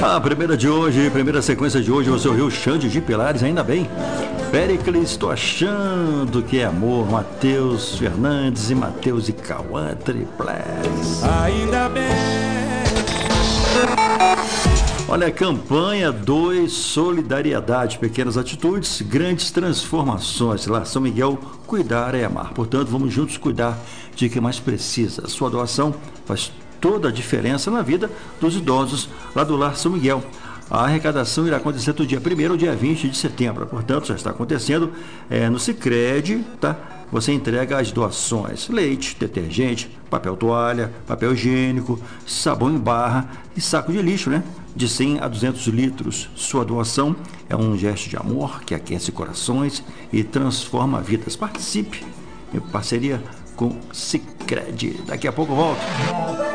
A primeira de hoje, primeira sequência de hoje, você ouviu Xande de Pilares, ainda bem. Péricles, estou achando que é amor. Matheus Fernandes e Matheus e Cauã Triplex. Ainda bem. Olha, campanha 2, solidariedade, pequenas atitudes, grandes transformações. Lar São Miguel, cuidar é amar. Portanto, vamos juntos cuidar de quem mais precisa. Sua doação faz toda a diferença na vida dos idosos lá do Lar São Miguel. A arrecadação irá acontecer do dia 1º ao dia 20 de setembro. Portanto, já está acontecendo no Sicredi, tá? Você entrega as doações: leite, detergente, papel toalha, papel higiênico, sabão em barra e saco de lixo, né? De 100 a 200 litros. Sua doação é um gesto de amor que aquece corações e transforma vidas. Participe em parceria com Sicredi. Daqui a pouco eu volto.